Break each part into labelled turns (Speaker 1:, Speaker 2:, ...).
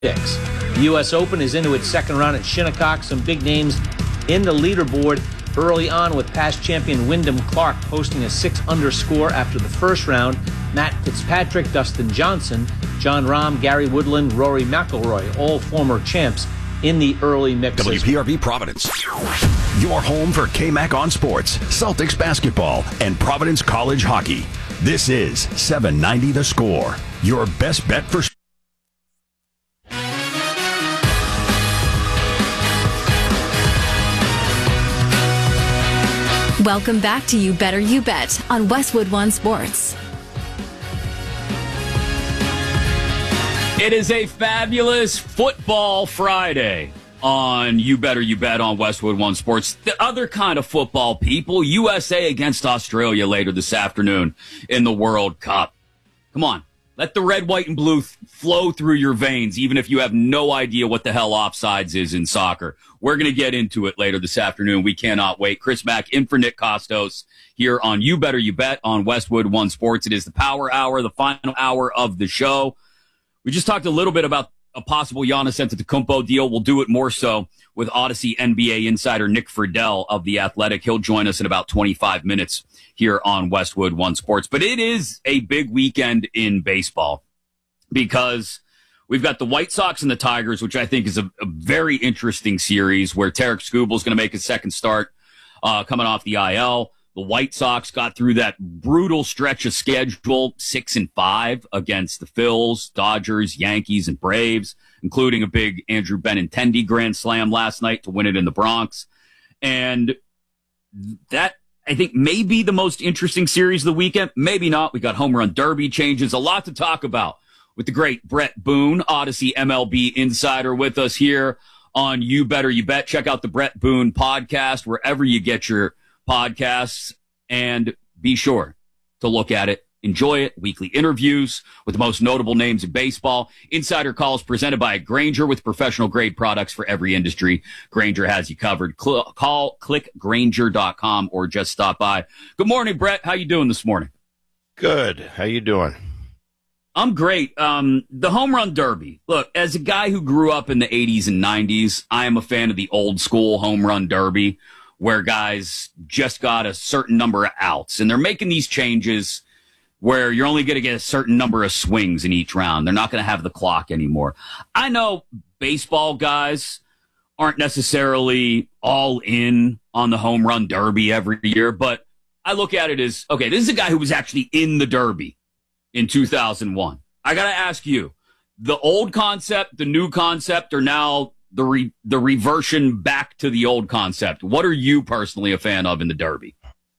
Speaker 1: The U.S. Open is into its second round at Shinnecock. Some big names in the leaderboard early on, with past champion Wyndham Clark posting a 6-under score after the first round. Matt Fitzpatrick, Dustin Johnson, Jon Rahm, Gary Woodland, Rory McIlroy, all former champs in the early mix.
Speaker 2: WPRV Providence, your home for KMAC on sports, Celtics basketball, and Providence College hockey. This is 790 The Score, your best bet for
Speaker 3: Welcome back to You Better You Bet on Westwood One Sports.
Speaker 4: It is a fabulous football Friday on You Better You Bet on Westwood One Sports. The other kind of football, people. USA against Australia later this afternoon in the World Cup. Come on. Let the red, white, and blue flow through your veins, even if you have no idea what the hell offsides is in soccer. We're going to get into it later this afternoon. We cannot wait. Chris Mack in for Nick Costos here on You Better You Bet on Westwood One Sports. It is the power hour, the final hour of the show. We just talked a little bit about a possible Giannis Antetokounmpo deal. We'll do it more so with Odyssey NBA insider Nick Friedel of The Athletic. He'll join us in about 25 minutes here on Westwood One Sports. But it is a big weekend in baseball because we've got the White Sox and the Tigers, which I think is a very interesting series where Tarek Skubal is going to make his second start coming off the IL. The White Sox got through that brutal stretch of schedule, 6-5 against the Phils, Dodgers, Yankees, and Braves, including a big Andrew Benintendi grand slam last night to win it in the Bronx. And that, I think, may be the most interesting series of the weekend. Maybe not. We got home run derby changes. A lot to talk about with the great Brett Boone, Odyssey MLB insider, with us here on You Better You Bet. Check out the Brett Boone podcast wherever you get your podcasts, and be sure to look at it, enjoy it. Weekly interviews with the most notable names in baseball. Insider calls presented by Grainger, with professional grade products for every industry. Grainger has you covered. Click Grainger.com or just stop by. Good morning, Brett. How you doing this morning?
Speaker 5: Good. How you doing?
Speaker 4: I'm great. The home run derby. Look, as a guy who grew up in the 80s and 90s, I am a fan of the old school home run derby, where guys just got a certain number of outs. And they're making these changes where you're only going to get a certain number of swings in each round. They're not going to have the clock anymore. I know baseball guys aren't necessarily all in on the home run derby every year, but I look at it as, okay, this is a guy who was actually in the derby in 2001. I got to ask you, the old concept, the new concept, are now the reversion back to the old concept. What are you personally a fan of in the Derby?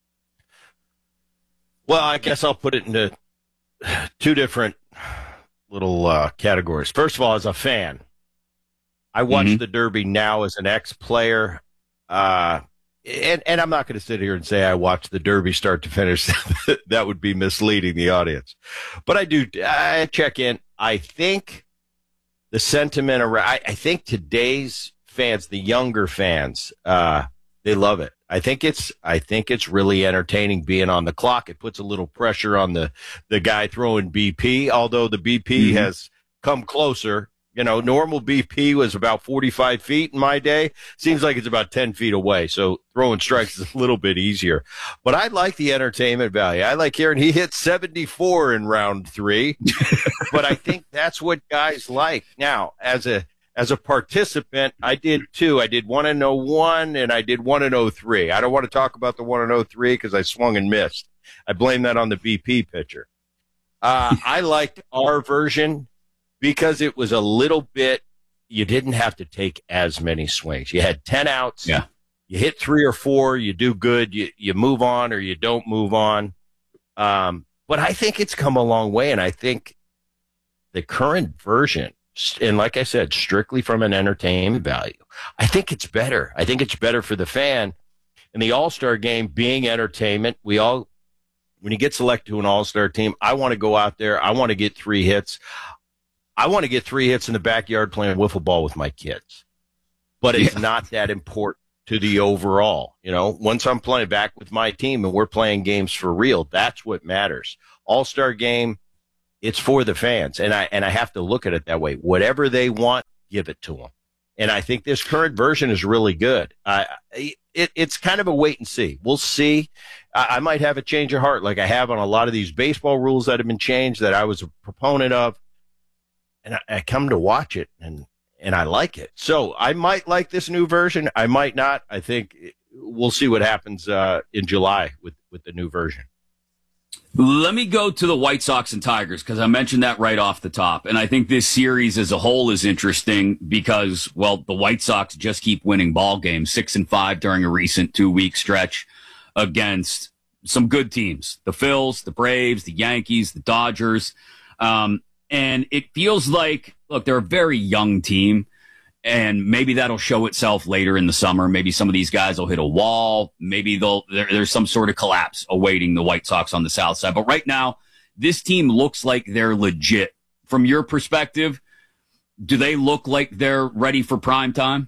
Speaker 5: Well, I guess I'll put it into two different little categories. First of all, as a fan, I watch the Derby now as an ex-player. And I'm not going to sit here and say I watch the Derby start to finish. That would be misleading the audience. But I check in. I think the sentiment around, I think today's fans, the younger fans, they love it. I think it's really entertaining being on the clock. It puts a little pressure on the guy throwing BP, although the BP has come closer. You know, normal BP was about 45 feet in my day. Seems like it's about 10 feet away. So throwing strikes is a little bit easier. But I like the entertainment value. I like hearing he hit 74 in round 3. But I think that's what guys like. Now, as a participant, I did two. I did 1-01 and I did 1-03. I don't want to talk about the 1-03 because I swung and missed. I blame that on the BP pitcher. I liked our version because it was a little bit, you didn't have to take as many swings. You had 10 outs.
Speaker 4: Yeah.
Speaker 5: You hit 3 or 4, you do good, you move on or you don't move on. But I think it's come a long way, and I think the current version, and like I said, strictly from an entertainment value, I think it's better. I think it's better for the fan. And the All-Star game being entertainment, when you get selected to an All-Star team, I want to go out there. I want to get 3 hits. I want to get 3 hits in the backyard playing wiffle ball with my kids. But it's not that important to the overall. You know, once I'm playing back with my team and we're playing games for real, that's what matters. All-Star game It's for the fans. And I have to look at it that way. Whatever they want, give it to them. And I think this current version is really good. It's kind of a wait and see. We'll see. I might have a change of heart like I have on a lot of these baseball rules that have been changed that I was a proponent of. And I come to watch it, and I like it. So I might like this new version. I might not. I think we'll see what happens in July with the new version.
Speaker 4: Let me go to the White Sox and Tigers because I mentioned that right off the top. And I think this series as a whole is interesting because, well, the White Sox just keep winning ball games, 6-5 during a recent 2-week stretch against some good teams, the Phils, the Braves, the Yankees, the Dodgers. And it feels like, look, they're a very young team. And maybe that'll show itself later in the summer. Maybe some of these guys will hit a wall. Maybe there's some sort of collapse awaiting the White Sox on the south side. But right now, this team looks like they're legit. From your perspective, do they look like they're ready for prime time?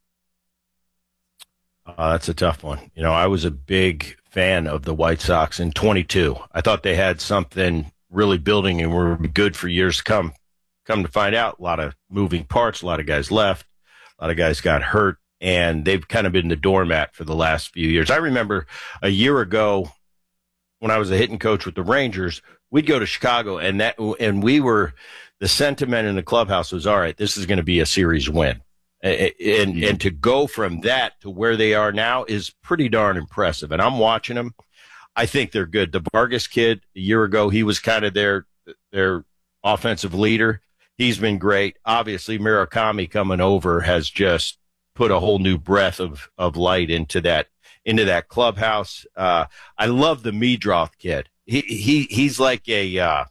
Speaker 5: That's a tough one. You know, I was a big fan of the White Sox in 22. I thought they had something really building and were good for years to come. Come to find out, a lot of moving parts, a lot of guys left, a lot of guys got hurt, and they've kind of been the doormat for the last few years. I remember a year ago when I was a hitting coach with the Rangers, we'd go to Chicago, and we were, the sentiment in the clubhouse was, all right, this is going to be a series win. And to go from that to where they are now is pretty darn impressive. And I'm watching them. I think they're good. The Vargas kid, a year ago, he was kind of their offensive leader. He's been great. Obviously, Murakami coming over has just put a whole new breath of light into that clubhouse. I love the Meadroth kid. He's like a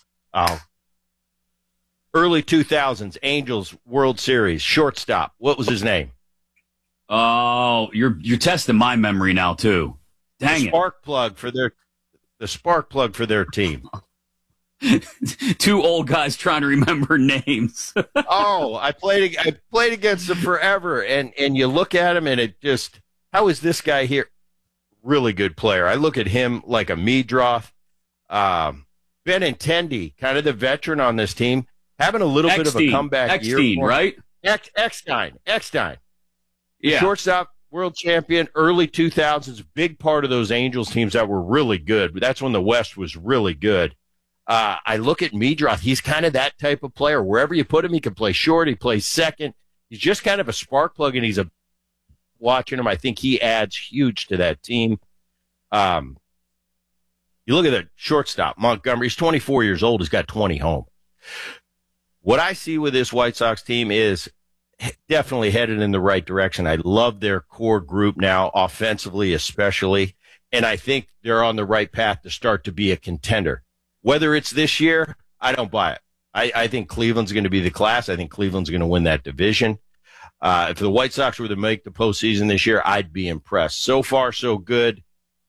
Speaker 5: early 2000s Angels World Series shortstop. What was his name?
Speaker 4: Oh, you're testing my memory now too. Dang
Speaker 5: the spark plug for their team.
Speaker 4: Two old guys trying to remember names.
Speaker 5: I played against them forever, and you look at him, and it just, how is this guy here? Really good player. I look at him like a Meadroth. Benintendi, kind of the veteran on this team, having a little bit of a comeback year.
Speaker 4: Right?
Speaker 5: Eckstein.
Speaker 4: Yeah.
Speaker 5: Shortstop, world champion, early 2000s, big part of those Angels teams that were really good. But that's when the West was really good. I look at Meadroth. He's kind of that type of player. Wherever you put him, he can play short. He plays second. He's just kind of a spark plug, and watching him, I think he adds huge to that team. You look at the shortstop, Montgomery. He's 24 years old. He's got 20 home. What I see with this White Sox team is definitely headed in the right direction. I love their core group now, offensively especially, and I think they're on the right path to start to be a contender. Whether it's this year, I don't buy it. I think Cleveland's going to be the class. I think Cleveland's going to win that division. If the White Sox were to make the postseason this year, I'd be impressed. So far, so good.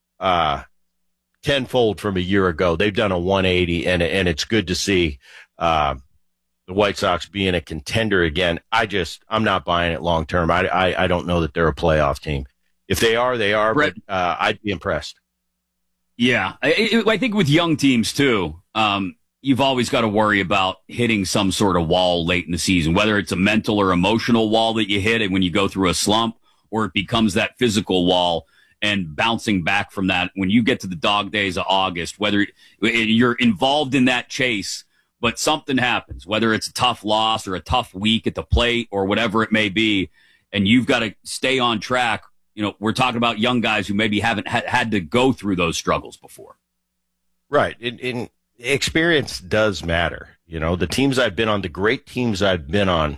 Speaker 5: Tenfold from a year ago. They've done a 180, and it's good to see the White Sox being a contender again. I'm not buying it long term. I don't know that they're a playoff team. If they are, they are, but I'd be impressed.
Speaker 4: Yeah, I think with young teams, too, you've always got to worry about hitting some sort of wall late in the season, whether it's a mental or emotional wall that you hit when you go through a slump, or it becomes that physical wall and bouncing back from that when you get to the dog days of August, whether you're involved in that chase, but something happens, whether it's a tough loss or a tough week at the plate or whatever it may be, and you've got to stay on track. You know, we're talking about young guys who maybe haven't had to go through those struggles before.
Speaker 5: Right. In experience does matter. You know, the teams I've been on, the great teams I've been on,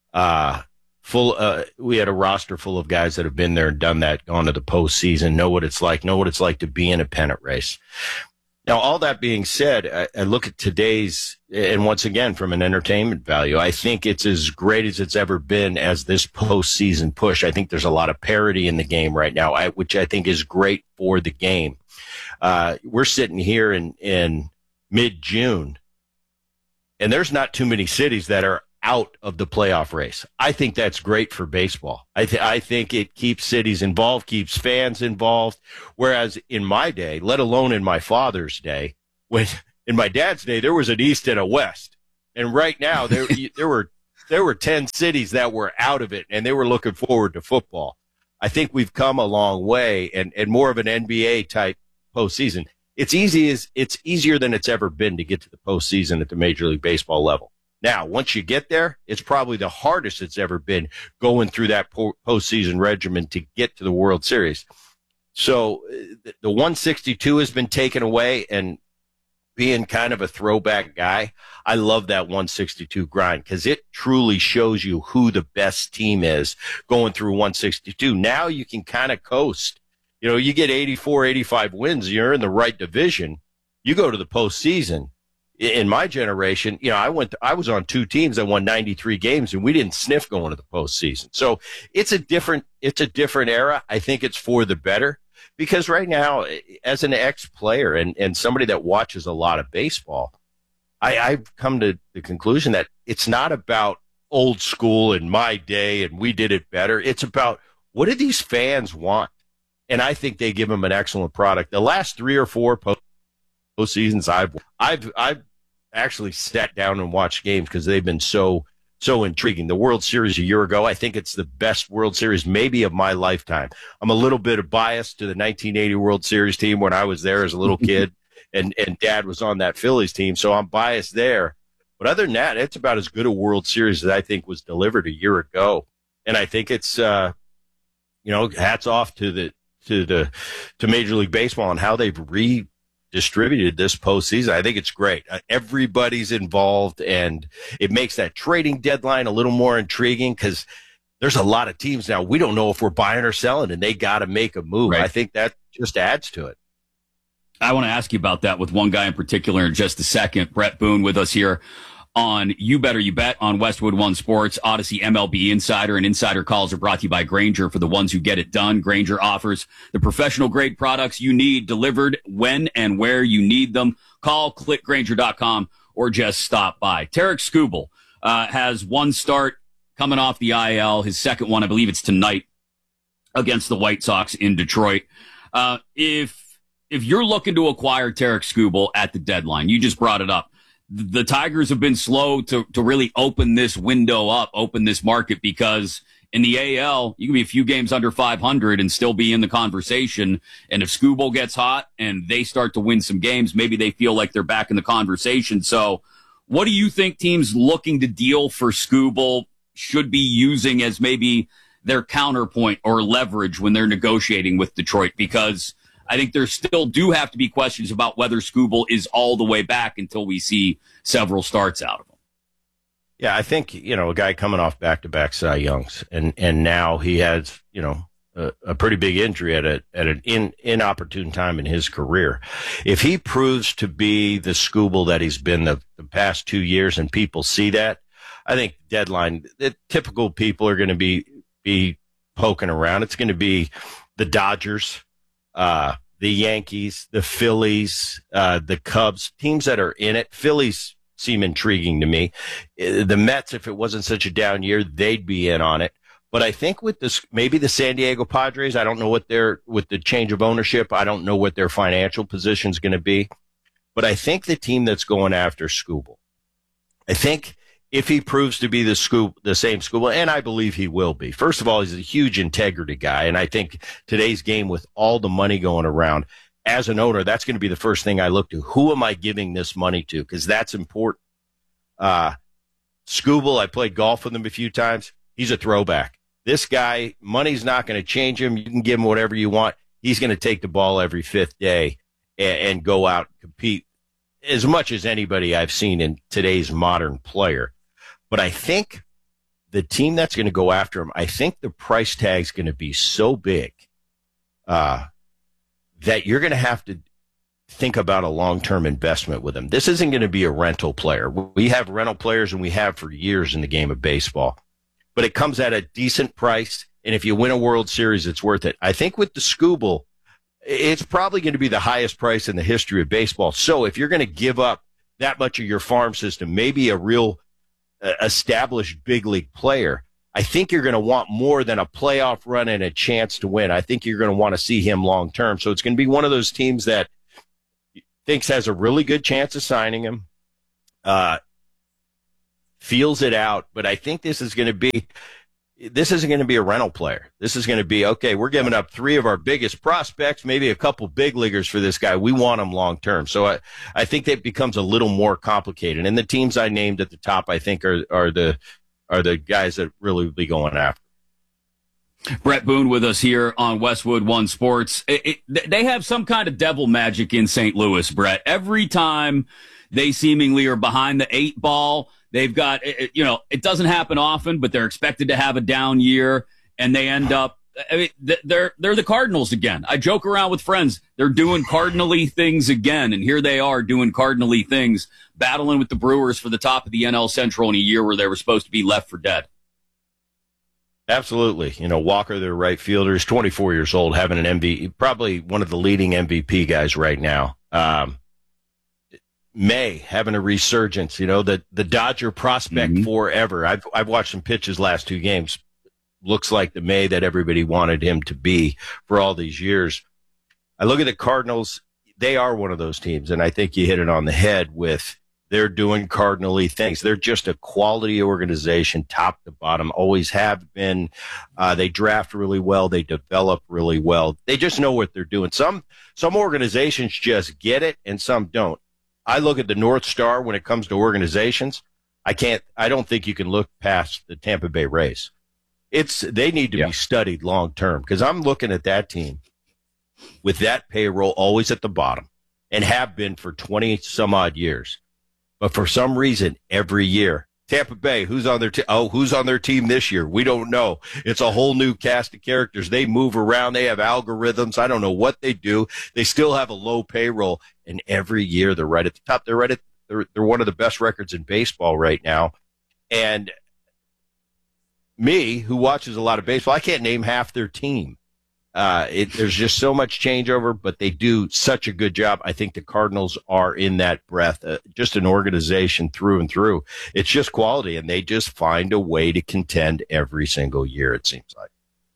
Speaker 5: we had a roster full of guys that have been there and done that, gone to the postseason, know what it's like to be in a pennant race. Now, all that being said, I look at today's, and once again, from an entertainment value, I think it's as great as it's ever been as this postseason push. I think there's a lot of parity in the game right now, which I think is great for the game. We're sitting here in mid-June, and there's not too many cities that are out of the playoff race. I think that's great for baseball. I think it keeps cities involved, keeps fans involved. Whereas in my day, let alone in my father's day, when In my dad's day, there was an East and a West. And right now, there were 10 cities that were out of it, and they were looking forward to football. I think we've come a long way, and more of an NBA-type postseason. It's easier than it's ever been to get to the postseason at the Major League Baseball level. Now, once you get there, it's probably the hardest it's ever been going through that postseason regimen to get to the World Series. So the 162 has been taken away, and being kind of a throwback guy, I love that 162 grind because it truly shows you who the best team is going through 162. Now you can kind of coast. You know, you get 84, 85 wins, you're in the right division. You go to the postseason. In my generation, you know, I was on 2 teams that won 93 games, and we didn't sniff going to the postseason. So it's a different era. I think it's for the better because right now, as an ex-player and somebody that watches a lot of baseball, I've come to the conclusion that it's not about old school in my day and we did it better. It's about what do these fans want? And I think they give them an excellent product. The last 3 or 4 postseasons I've actually sat down and watched games because they've been so intriguing. The World Series a year ago, I think it's the best World Series maybe of my lifetime. I'm a little bit biased to the 1980 World Series team when I was there as a little kid, and Dad was on that Phillies team, so I'm biased there. But other than that, it's about as good a World Series as I think was delivered a year ago. And I think it's hats off to Major League Baseball and how they've redistributed this postseason. I think it's great. Everybody's involved, and it makes that trading deadline a little more intriguing because there's a lot of teams now. We don't know if we're buying or selling, and they got to make a move. Right. I think that just adds to it.
Speaker 4: I want to ask you about that with one guy in particular in just a second. Brett Boone with us here on You Better You Bet on Westwood One Sports, Odyssey MLB Insider, and Insider Calls are brought to you by Grainger for the ones who get it done. Grainger offers the professional grade products you need delivered when and where you need them. Call, click Grainger.com, or just stop by. Tarik Skubal has one start coming off the IL, his second one, I believe it's tonight, against the White Sox in Detroit. If you're looking to acquire Tarik Skubal at the deadline, you just brought it up. The Tigers have been slow to really open this window up, open this market, because in the AL, you can be a few games under 500 and still be in the conversation. And if Skubal gets hot and they start to win some games, maybe they feel like they're back in the conversation. So what do you think teams looking to deal for Skubal should be using as maybe their counterpoint or leverage when they're negotiating with Detroit? Because I think there still do have to be questions about whether Skubal is all the way back until we see several starts out of him.
Speaker 5: Yeah, I think, a guy coming off back-to-back Cy Youngs, and now he has, a pretty big injury at an inopportune time in his career. If he proves to be the Skubal that he's been the past 2 years and people see that, I think deadline, the typical people are going to be poking around. It's going to be the Dodgers, the Yankees, the Phillies, the Cubs, teams that are in it. Phillies seem intriguing to me. The Mets, if it wasn't such a down year, they'd be in on it. But I think with this, maybe the San Diego Padres, I don't know with the change of ownership, I don't know what their financial position is going to be. But I think the team that's going after Skubal, I think if he proves to be the same Skubal, and I believe he will be. First of all, he's a huge integrity guy, and I think today's game with all the money going around, as an owner, that's going to be the first thing I look to. Who am I giving this money to? Because that's important. Skubal, I played golf with him a few times. He's a throwback. This guy, money's not going to change him. You can give him whatever you want. He's going to take the ball every fifth day and go out and compete as much as anybody I've seen in today's modern player. But I think the team that's going to go after him, I think the price tag's going to be so big that you're going to have to think about a long-term investment with him. This isn't going to be a rental player. We have rental players, and we have for years in the game of baseball. But it comes at a decent price, and if you win a World Series, it's worth it. I think with the Skubal, it's probably going to be the highest price in the history of baseball. So if you're going to give up that much of your farm system, maybe a real established big league player, I think you're going to want more than a playoff run and a chance to win. I think you're going to want to see him long term. So it's going to be one of those teams that thinks has a really good chance of signing him, feels it out. But I think this isn't going to be a rental player. This is going to be, okay, we're giving up 3 of our biggest prospects, maybe a couple big leaguers for this guy. We want him long term. So I think that becomes a little more complicated. And the teams I named at the top, I think, are the guys that really will be going after.
Speaker 4: Brett Boone with us here on Westwood One Sports. They have some kind of devil magic in St. Louis, Brett. Every time they seemingly are behind the 8 ball, they've got, it doesn't happen often, but they're expected to have a down year, and they end up, they're the Cardinals again. I joke around with friends. They're doing Cardinal-y things again, and here they are doing Cardinal-y things, battling with the Brewers for the top of the NL Central in a year where they were supposed to be left for dead.
Speaker 5: Absolutely. Walker, their right fielder, is 24 years old, having an MVP, probably one of the leading MVP guys right now. May having a resurgence, the Dodger prospect forever. I've watched some pitches last 2 games. Looks like the May that everybody wanted him to be for all these years. I look at the Cardinals. They are one of those teams, and I think you hit it on the head with they're doing Cardinal-y things. They're just a quality organization, top to bottom, always have been. They draft really well. They develop really well. They just know what they're doing. Some organizations just get it, and some don't. I look at the North Star when it comes to organizations. I don't think you can look past the Tampa Bay Rays. They need to be studied long term, because I'm looking at that team with that payroll always at the bottom and have been for 20 some odd years. But for some reason, every year, Tampa Bay, who's on their who's on their team this year? We don't know. It's a whole new cast of characters. They move around. They have algorithms. I don't know what they do. They still have a low payroll, and every year they're right at the top. They're one of the best records in baseball right now. And me, who watches a lot of baseball, I can't name half their team. There's just so much changeover, but they do such a good job. I think the Cardinals are in that breath, just an organization through and through. It's just quality, and they just find a way to contend every single year, it seems like.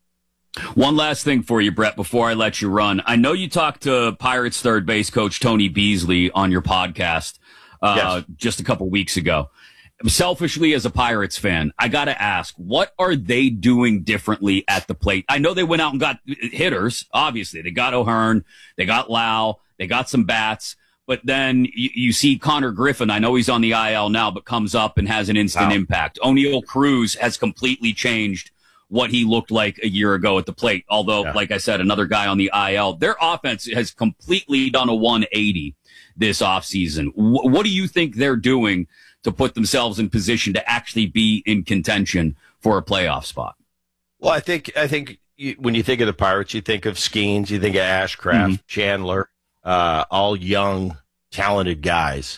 Speaker 4: One last thing for you, Brett, before I let you run. I know you talked to Pirates third base coach Tony Beasley on your podcast just a couple weeks ago. Selfishly, as a Pirates fan, I got to ask, what are they doing differently at the plate? I know they went out and got hitters, obviously. They got O'Hearn, they got Lau, they got some bats. But then you see Connor Griffin. I know he's on the IL now, but comes up and has an instant impact. O'Neal Cruz has completely changed what he looked like a year ago at the plate. Although, like I said, another guy on the IL. Their offense has completely done a 180 this offseason. What do you think they're doing to put themselves in position to actually be in contention for a playoff spot?
Speaker 5: Well, I think when you think of the Pirates, you think of Skeens, you think of Ashcraft, Chandler, all young, talented guys.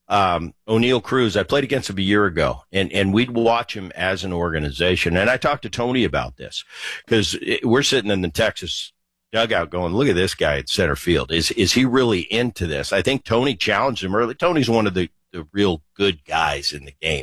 Speaker 5: O'Neal Cruz, I played against him a year ago, and we'd watch him as an organization. And I talked to Tony about this, because we're sitting in the Texas dugout going, look at this guy at center field. Is he really into this? I think Tony challenged him early. Tony's one of the real good guys in the game,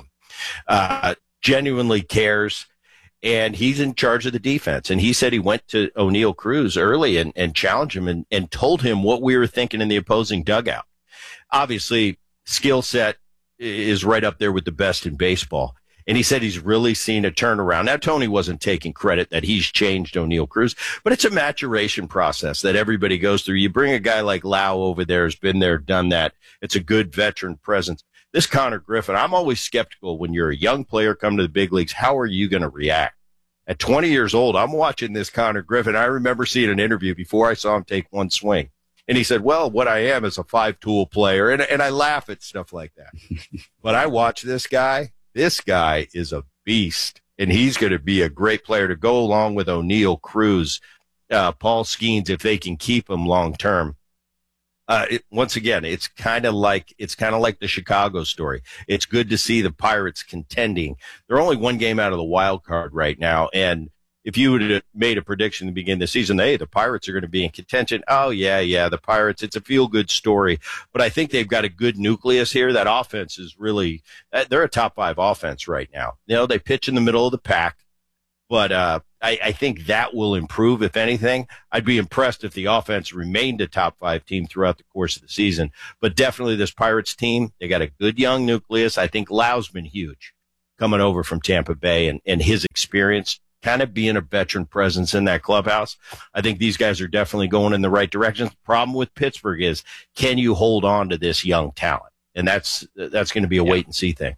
Speaker 5: genuinely cares, and he's in charge of the defense. And he said he went to O'Neal Cruz early and challenged him and told him what we were thinking in the opposing dugout. Obviously, skill set is right up there with the best in baseball. And he said he's really seen a turnaround. Now, Tony wasn't taking credit that he's changed O'Neal Cruz, but it's a maturation process that everybody goes through. You bring a guy like Lau over there, who's been there, done that. It's a good veteran presence. This Connor Griffin, I'm always skeptical when you're a young player coming to the big leagues. How are you going to react? At 20 years old, I'm watching this Connor Griffin. I remember seeing an interview before I saw him take one swing. And he said, well, what I am is a 5-tool player. And I laugh at stuff like that. But I watch this guy. This guy is a beast, and he's going to be a great player to go along with O'Neal Cruz, Paul Skeens, if they can keep him long term. Once again, it's kind of like the Chicago story. It's good to see the Pirates contending. They're only one game out of the wild card right now, and if you would have made a prediction to begin the season, hey, the Pirates are going to be in contention. Oh, yeah, the Pirates, it's a feel-good story. But I think they've got a good nucleus here. That offense is really – they're a top 5 offense right now. They pitch in the middle of the pack, but I think that will improve, if anything. I'd be impressed if the offense remained a top 5 team throughout the course of the season. But definitely this Pirates team, they got a good young nucleus. I think Lau's been huge coming over from Tampa Bay and his experience, kind of being a veteran presence in that clubhouse. I think these guys are definitely going in the right direction. The problem with Pittsburgh is, can you hold on to this young talent? And that's going to be a wait and see thing.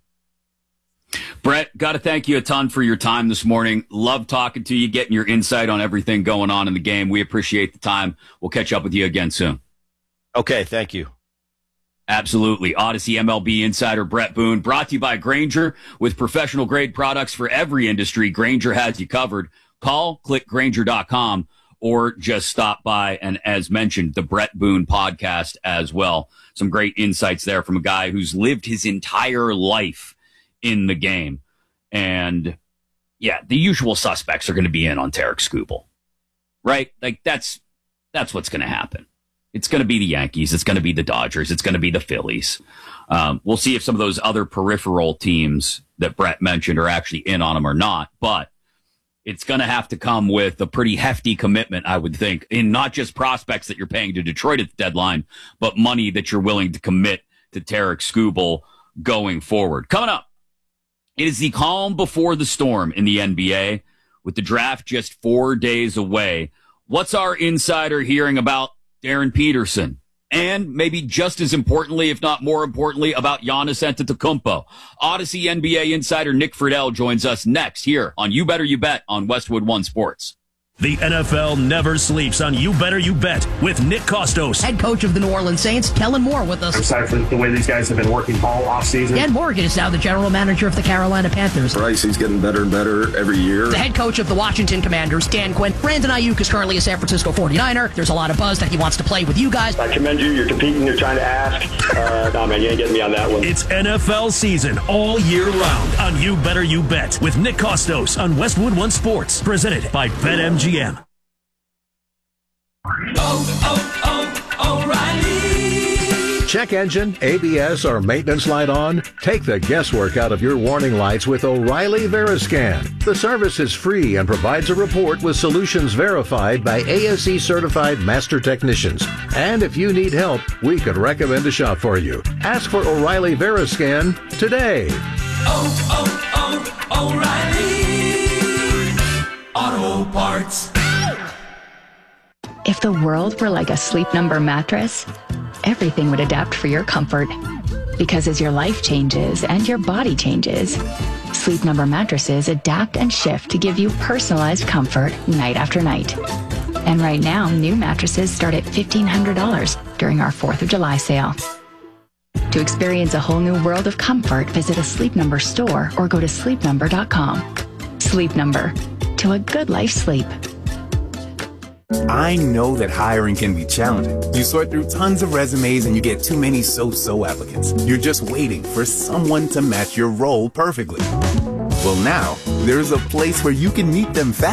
Speaker 4: Brett, got to thank you a ton for your time this morning. Love talking to you, getting your insight on everything going on in the game. We appreciate the time. We'll catch up with you again soon.
Speaker 5: Okay, thank you.
Speaker 4: Absolutely. Odyssey MLB insider Brett Boone, brought to you by Grainger. With professional grade products for every industry, Grainger has you covered. Call, click Grainger.com, or just stop by. And as mentioned, the Brett Boone podcast as well. Some great insights there from a guy who's lived his entire life in the game. And yeah, the usual suspects are going to be in on Tarik Skubal, right? Like that's what's going to happen. It's going to be the Yankees. It's going to be the Dodgers. It's going to be the Phillies. We'll see if some of those other peripheral teams that Brett mentioned are actually in on them or not, but it's going to have to come with a pretty hefty commitment, I would think, in not just prospects that you're paying to Detroit at the deadline, but money that you're willing to commit to Tarik Skubal going forward. Coming up, it is the calm before the storm in the NBA, with the draft just 4 days away. What's our insider hearing about Darren Peterson? And maybe just as importantly, if not more importantly, about Giannis Antetokounmpo. Odyssey NBA insider Nick Friedel joins us next here on You Better You Bet on Westwood One Sports.
Speaker 6: The NFL never sleeps on You Better You Bet with Nick Kostos.
Speaker 7: Head coach of the New Orleans Saints, Kellen Moore, with us.
Speaker 8: I'm excited for the way these guys have been working all offseason.
Speaker 7: Dan Morgan is now the general manager of the Carolina Panthers.
Speaker 9: Bryce, he's getting better and better every year.
Speaker 7: The head coach of the Washington Commanders, Dan Quinn. Brandon Ayuk is currently a San Francisco 49er. There's a lot of buzz that he wants to play with you guys.
Speaker 8: I commend you. You're competing. You're trying to ask. No, man, you ain't getting me on that one.
Speaker 6: It's NFL season all year round on You Better You Bet with Nick Kostos on Westwood One Sports. Presented by BetMGM.
Speaker 10: O'Reilly. Check engine, ABS, or maintenance light on? Take the guesswork out of your warning lights with O'Reilly Veriscan. The service is free and provides a report with solutions verified by ASE certified master technicians. And if you need help, we could recommend a shop for you. Ask for O'Reilly Veriscan today.
Speaker 11: O'Reilly Auto Parts.
Speaker 3: If the world were like a Sleep Number mattress, everything would adapt for your comfort. Because as your life changes and your body changes, Sleep Number mattresses adapt and shift to give you personalized comfort night after night. And right now, new mattresses start at $1,500 during our 4th of July sale. To experience a whole new world of comfort, visit a Sleep Number store or go to sleepnumber.com. Sleep Number. To a good life sleep.
Speaker 12: I know that hiring can be challenging. You sort through tons of resumes and you get too many so-so applicants. You're just waiting for someone to match your role perfectly. Well, now, there's a place where you can meet them fast.